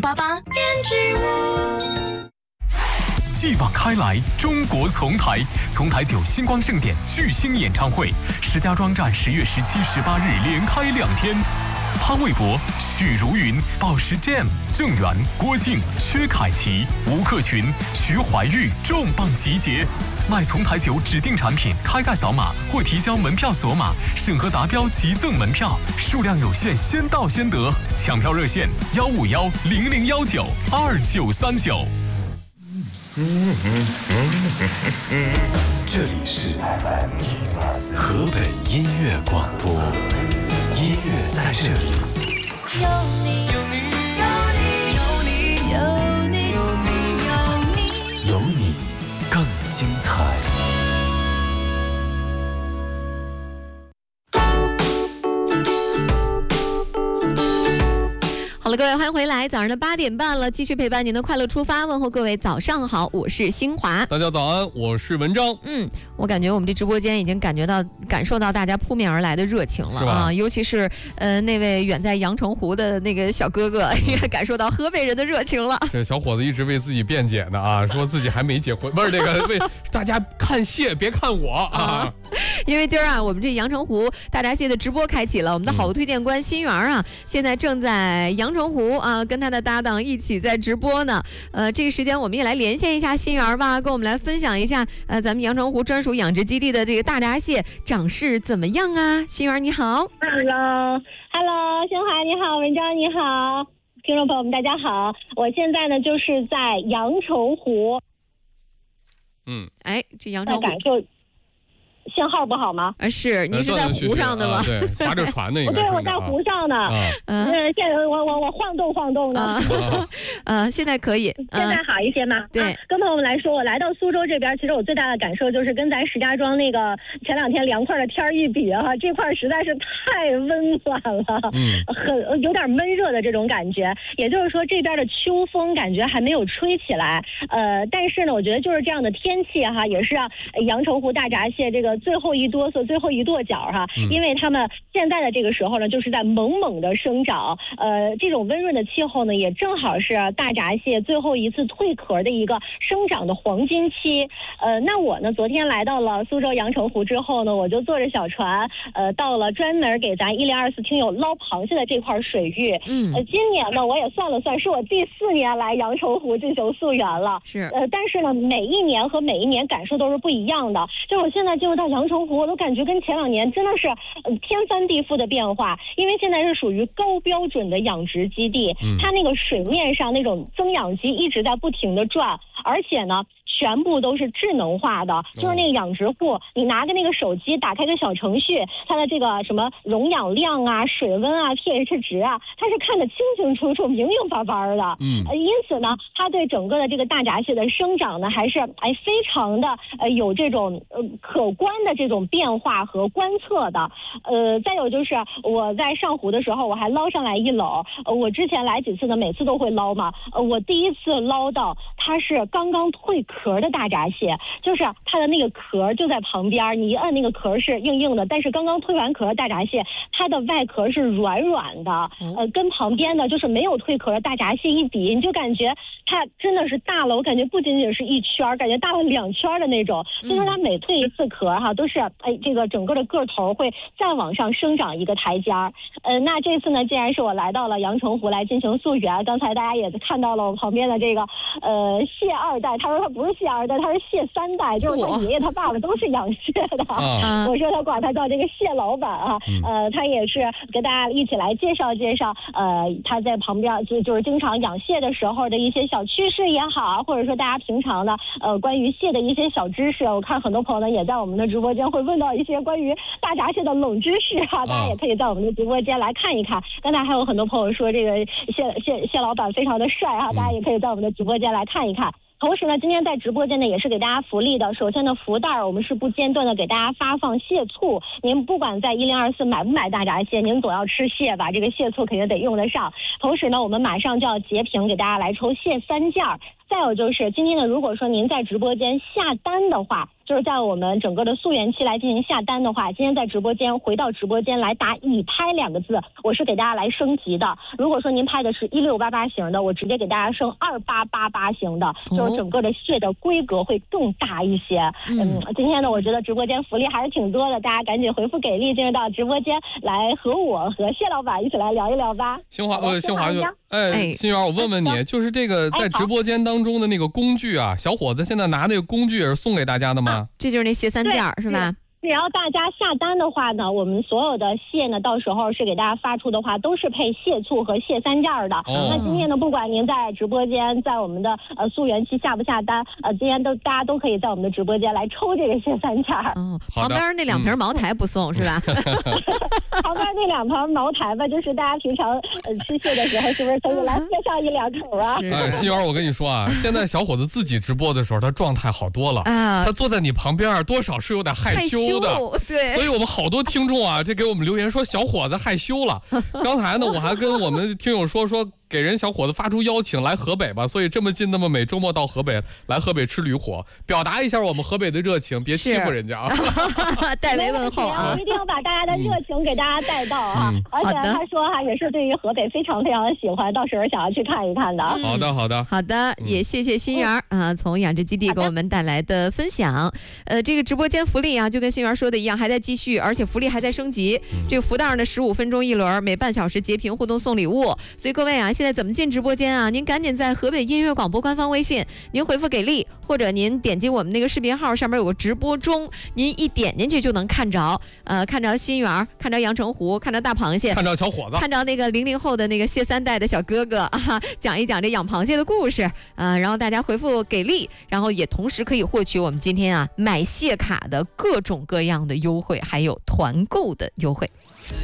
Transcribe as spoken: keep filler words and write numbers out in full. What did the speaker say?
八八胭脂屋。 继往开来，中国丛台，丛台酒星光盛典巨星演唱会，石家庄站十月十七、十八日连开两天。潘玮柏、许茹芸、宝石 Jam、郑源、郭靖、薛凯琪、吴克群、徐怀钰重磅集结。买丛台酒指定产品，开盖扫码或提交门票锁码，审核达标即赠门票，数量有限，先到先得。抢票热线：幺五幺零零幺九二九三九。 这里是河北音乐广播，音乐在这里。 有你，有你，有你，有你，有你，有你， 有你更精彩。 好了，各位欢迎回来，早上的八点半了，继续陪伴您的快乐出发，问候各位早上好，我是新华。 大家早安，我是文章。 嗯，我感觉我们这直播间已经感觉到感受到大家扑面而来的热情了啊，尤其是呃那位远在阳澄湖的那个小哥哥，也感受到河北人的热情了。 这小伙子一直为自己辩解呢啊，说自己还没结婚，不是那个为大家看蟹别看我啊。啊因为今儿啊，我们这阳澄湖大闸蟹的直播开启了，我们的好物推荐官新源啊，现在正在阳澄湖啊，跟他的搭档一起在直播呢。呃，这个时间我们也来连线一下新源吧，跟我们来分享一下，呃，咱们阳澄湖专属养殖基地的这个大闸蟹长势怎么样啊？新源你好 ，Hello，Hello， 新华你好，文章你好，听众朋友们大家好，我现在呢就是在阳澄湖， 嗯， 哎，这阳澄湖感受。信号不好吗？ 啊，是，您是在湖上的吗？ 啊、对，划着船的应该是、 对，我在湖上呢。嗯，现在我我我晃动晃动的。 啊，呃，现在可以， 现在好一些吗？ 对， 啊、跟朋友们来说，我来到苏州这边，其实我最大的感受就是跟咱石家庄那个前两天凉快的天一比啊，这块实在是太温暖了， 嗯， 很有点闷热的这种感觉。也就是说，这边的秋风感觉还没有吹起来，呃，但是呢，我觉得就是这样的天气哈，也是让阳澄湖大闸蟹这个。最后一哆嗦，最后一跺脚哈，因为他们现在的这个时候呢，就是在猛猛的生长，呃，这种温润的气候呢，也正好是大闸蟹最后一次蜕壳的一个生长的黄金期。呃，那我呢，昨天来到了苏州阳澄湖之后呢，我就坐着小船，呃，到了专门给咱一零二四听友捞螃蟹的这块水域。 嗯， 呃，今年呢，我也算了算，是我第四年来阳澄湖进行溯源了。 是， 呃，但是呢，每一年和每一年感受都是不一样的。就我现在进入到阳澄湖，我都感觉跟前两年真的是、呃、天翻地覆的变化，因为现在是属于高标准的养殖基地， 嗯、 它那个水面上那种增氧机一直在不停的转，而且呢全部都是智能化的，就是那个养殖户，你拿着那个手机打开个小程序，它的这个什么溶氧量啊、水温啊、pH 值啊，它是看得清清楚楚、明明白白的。 嗯， 呃，因此呢，它对整个的这个大闸蟹的生长呢，还是哎非常的呃有这种呃可观的这种变化和观测的。呃，再有就是我在上湖的时候，我还捞上来一篓。呃，我之前来几次呢，每次都会捞嘛。呃，我第一次捞到它是刚刚蜕壳的大闸蟹，就是它的那个壳就在旁边，你一摁那个壳是硬硬的，但是刚刚蜕完壳的大闸蟹，它的外壳是软软的。呃，跟旁边的就是没有蜕壳的大闸蟹一比，你就感觉它真的是大了。我感觉不仅仅是一圈，感觉大了两圈的那种。就是它每蜕一次壳哈，都是哎这个整个的个头会再往上生长一个台阶儿。呃，那这次呢，既然是我来到了阳澄湖来进行溯源，刚才大家也看到了我旁边的这个呃蟹二代，他说他不是蟹二代，他是蟹三代，就是他爷爷他爸爸都是养蟹的。 啊、 我说他管他叫这个蟹老板啊，呃，他也是跟大家一起来介绍介绍，呃，他在旁边就就是经常养蟹的时候的一些小趣事也好，或者说大家平常的呃关于蟹的一些小知识。我看很多朋友呢也在我们的直播间会问到一些关于大闸蟹的冷知识哈、啊，大家也可以在我们的直播间来看一看。刚才还有很多朋友说这个蟹蟹蟹老板非常的帅哈、啊，大家也可以在我们的直播间来看一看。同时呢，今天在直播间呢也是给大家福利的。首先呢，福袋我们是不间断的给大家发放蟹醋。您不管在一零二四买不买大闸蟹，您总要吃蟹吧，这个蟹醋肯定得用得上。同时呢，我们马上就要截屏给大家来抽蟹三件儿。在再有就是今天呢，如果说您在直播间下单的话，就是在我们整个的溯源期来进行下单的话，今天在直播间回到直播间来打已拍两个字，我是给大家来升级的。如果说您拍的是一六八八型的，我直接给大家升二八八八型的，就是整个的蟹的规格会更大一些。嗯，嗯今天呢，我觉得直播间福利还是挺多的，大家赶紧回复给力，进入到直播间来和我和谢老板一起来聊一聊吧。 新华，呃，新华就， 哎哎，新源，我问问你，就是这个在直播间当中的那个工具啊，小伙子现在拿那个工具也是送给大家的吗？啊、 这就是那蟹三件是吧？ 只要大家下单的话呢，我们所有的蟹呢，到时候是给大家发出的话，都是配蟹醋和蟹三件的。哦、那今天呢，不管您在直播间，在我们的呃溯源期下不下单，呃，今天都大家都可以在我们的直播间来抽这个蟹三件。 哦，旁边那两瓶茅台不送、嗯、是吧？ 旁边那两瓶茅台吧，就是大家平常呃吃蟹的时候，是不是可以来喝上一两口啊？ 哎，新源，我跟你说啊，现在小伙子自己直播的时候，他状态好多了啊，他坐在你旁边，多少是有点害羞。害羞的， 对， 所以我们好多听众啊，这给我们留言说小伙子害羞了。刚才呢，我还跟我们听友说说。给人小伙子发出邀请来河北吧，所以这么近那么美，周末到河北来河北吃驴火，表达一下我们河北的热情，别欺负人家啊！ 代为问候啊！ 一定要把大家的热情给大家带到啊！嗯、而且他说哈、啊，也是对于河北非常非常的喜欢，到时候想要去看一看的。 嗯、好的，好的， 好的，也谢谢新源、嗯、啊，从养殖基地给我们带来的分享。呃，这个直播间福利啊，就跟新源说的一样，还在继续，而且福利还在升级。嗯、这个福袋呢，十五分钟一轮，每半小时截屏互动送礼物。所以各位啊，现在怎么进直播间啊，您赶紧在河北音乐广播官方微信，您回复给力，或者您点击我们那个视频号上面有个直播中，您一点进去就能看着，呃，看着新源，看着阳澄湖，看着大螃蟹， 看着小伙子， 看着那个零零后的那个蟹三代的小哥哥啊，讲一讲这养螃蟹的故事啊、呃，然后大家回复给力，然后也同时可以获取我们今天啊买蟹卡的各种各样的优惠，还有团购的优惠。